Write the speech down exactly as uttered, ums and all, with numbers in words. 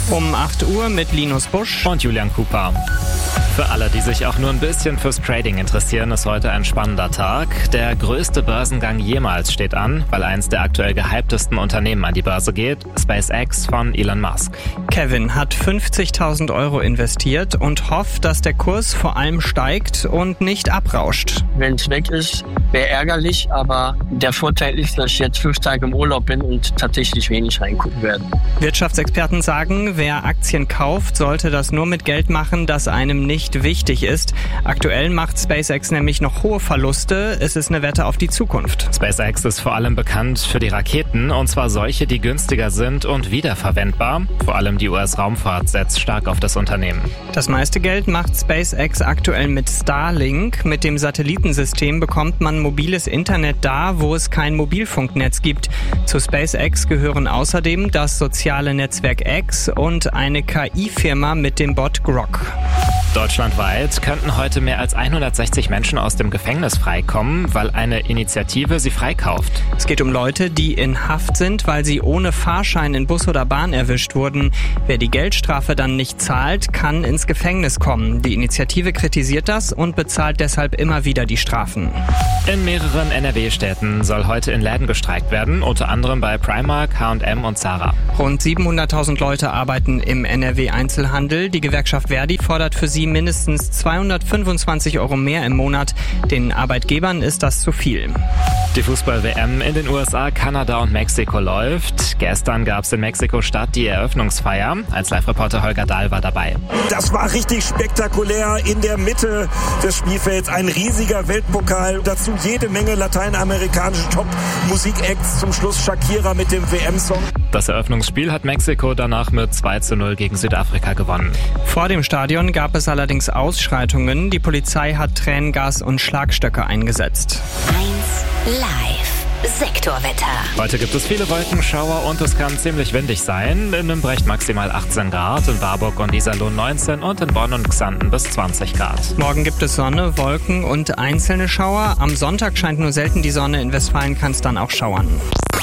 Um acht Uhr mit Linus Busch und Julian Cooper. Für alle, die sich auch nur ein bisschen fürs Trading interessieren, ist heute ein spannender Tag. Der größte Börsengang jemals steht an, weil eins der aktuell gehyptesten Unternehmen an die Börse geht, SpaceX von Elon Musk. Kevin hat fünfzigtausend Euro investiert und hofft, dass der Kurs vor allem steigt und nicht abrauscht. Wenn es weg ist, wäre ärgerlich, aber der Vorteil ist, dass ich jetzt fünf Tage im Urlaub bin und tatsächlich wenig reingucken werde. Wirtschaftsexperten sagen, wer Aktien kauft, sollte das nur mit Geld machen, das einem nicht wichtig ist. Aktuell macht SpaceX nämlich noch hohe Verluste. Es ist eine Wette auf die Zukunft. SpaceX ist vor allem bekannt für die Raketen, und zwar solche, die günstiger sind und wiederverwendbar. Vor allem die U S-Raumfahrt setzt stark auf das Unternehmen. Das meiste Geld macht SpaceX aktuell mit Starlink. Mit dem Satellitensystem bekommt man mobiles Internet da, wo es kein Mobilfunknetz gibt. Zu SpaceX gehören außerdem das soziale Netzwerk X und eine K I-Firma mit dem Bot Grok. Deutschlandweit könnten heute mehr als hundertsechzig Menschen aus dem Gefängnis freikommen, weil eine Initiative sie freikauft. Es geht um Leute, die in Haft sind, weil sie ohne Fahrschein in Bus oder Bahn erwischt wurden. Wer die Geldstrafe dann nicht zahlt, kann ins Gefängnis kommen. Die Initiative kritisiert das und bezahlt deshalb immer wieder die Strafen. In mehreren N R W-Städten soll heute in Läden gestreikt werden, unter anderem bei Primark, H und M und Zara. Rund siebenhunderttausend Leute arbeiten im N R W-Einzelhandel. Die Gewerkschaft Verdi fordert für sie mindestens zweihundertfünfundzwanzig Euro mehr im Monat. Den Arbeitgebern ist das zu viel. Die Fußball-W M in den U S A, Kanada und Mexiko läuft. Gestern gab es in Mexiko-Stadt die Eröffnungsfeier. Als Live-Reporter Holger Dahl war dabei. Das war richtig spektakulär. In der Mitte des Spielfelds ein riesiger Weltpokal. Dazu jede Menge lateinamerikanische Top-Musik-Acts. Zum Schluss Shakira mit dem W M-Song. Das Eröffnungsspiel hat Mexiko danach mit zwei zu null gegen Südafrika gewonnen. Vor dem Stadion gab es allerdings Ausschreitungen. Die Polizei hat Tränengas und Schlagstöcke eingesetzt. eins Live Sektorwetter. Heute gibt es viele Wolkenschauer und es kann ziemlich windig sein. In Nümbrecht maximal achtzehn Grad, in Warburg und Iserlohn neunzehn und in Bonn und Xanten bis zwanzig Grad. Morgen gibt es Sonne, Wolken und einzelne Schauer. Am Sonntag scheint nur selten die Sonne. In Westfalen kann es dann auch schauern.